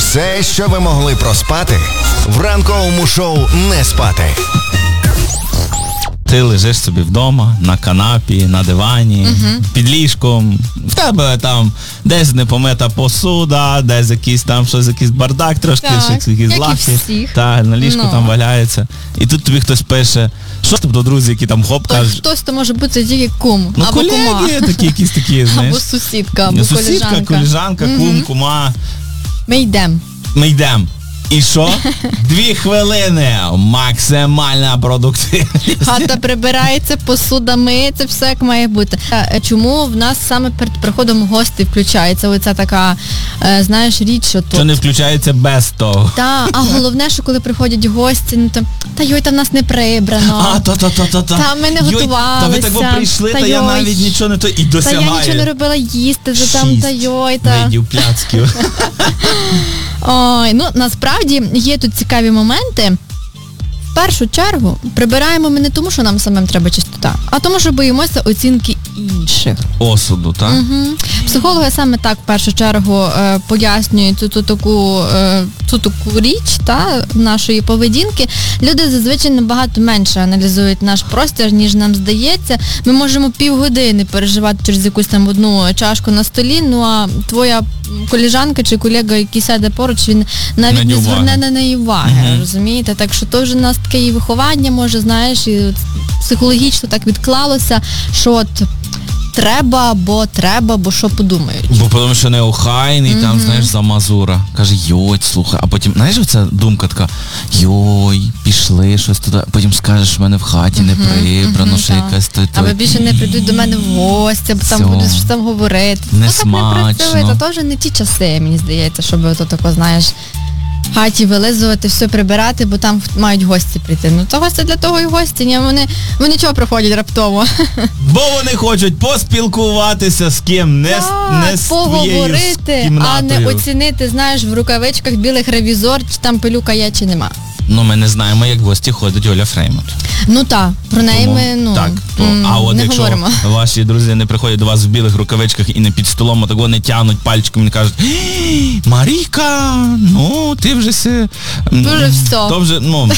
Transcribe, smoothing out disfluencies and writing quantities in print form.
Все, що ви могли проспати, в ранковому шоу «Не спати». Ти лежиш собі вдома, на канапі, на дивані, під ліжком. В тебе там десь непомита посуда, десь якийсь там щось, якийсь бардак трошки, Так, якісь як лахи. і всіх. Так, на ліжку там валяється. І тут тобі хтось пише, що тобто друзі, які там хоп, кажуть. Хтось то може бути тільки кум, Ну, або кума. колеги такі, якісь такі, знаєш. Або сусідка, або Сусідка, колежанка, кум, кума. Ми йдемо. Ми йдемо. І що? 2 хвилини. Максимальна продуктивність. Хата прибирається, посуда миється, все як має бути. Чому в нас саме перед приходом гостей включається оця така, знаєш, річ, що Що не включається без того. А головне, що коли приходять гості, ну там, йой, там в нас не прибрано. Та. Та ми не готувалися. Та ви так прийшли, та я йой. навіть нічого не то і Та досягаю. я нічого не робила їсти, та там, 6 та йой, та. видів пляцків. Ой, ну насправді є тут цікаві моменти. В першу чергу прибираємо ми не тому, що нам самим треба чистота, а тому, що боїмося оцінки інших. Осуду, так? Психологи саме так в першу чергу пояснюють цю таку річ нашої поведінки. Люди зазвичай набагато менше аналізують наш простір, ніж нам здається. Ми можемо півгодини переживати через якусь там одну чашку на столі, ну а твоя колежанка чи колега, який сяде поруч, він навіть не зверне на неї уваги, розумієте? Так що то вже у нас таке і виховання, може, знаєш, і психологічно так відклалося, що от треба, бо що подумають. Бо тому що неохайний, там, знаєш, за мазура. Каже, йой, слухай. А потім, знаєш, оця думка така, йой, пішли щось туди. Потім скажеш, в мене в хаті не прибрано, що якась той. Або більше не прийдуть до мене в гості, бо там будуть щось там говорити. Не так не працює, смачно. то вже не ті часи, мені здається, щоб ото тако, знаєш, в хаті вилизувати, все прибирати, бо там мають гості прийти. Ну, то гості для того і гості. Ні, вони чого приходять раптово? Бо вони хочуть поспілкуватися з ким, не з твоєю поговорити, а не кімнатою. оцінити, знаєш, в рукавичках білих ревізор, чи там пилюка є, чи нема. Ну, ми не знаємо, як в гості ходить Оля Фреймут. Ну так, про неї Тому, ми, так, а от не якщо говоримо. ваші друзі не приходять до вас в білих рукавичках і не під столом, а того не тягнуть пальчиком і не кажуть, Марійка, ну, ти вже Дуже все. То вже,